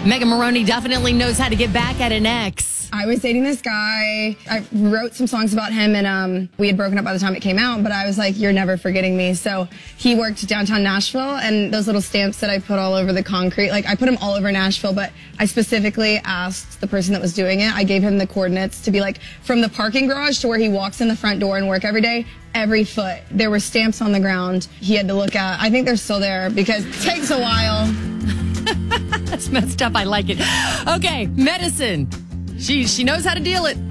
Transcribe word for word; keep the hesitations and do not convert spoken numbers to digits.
Megan Maroney definitely knows how to get back at an ex. I was dating this guy. I wrote some songs about him, and um, we had broken up by the time it came out, but I was like, you're never forgetting me. So he worked downtown Nashville, and those little stamps that I put all over the concrete, like I put them all over Nashville, but I specifically asked the person that was doing it, I gave him the coordinates to be like, from the parking garage to where he walks in the front door and work every day, every foot, there were stamps on the ground he had to look at. I think they're still there because it takes a while. That's messed up. I like it. Okay, medicine. She she knows how to deal it.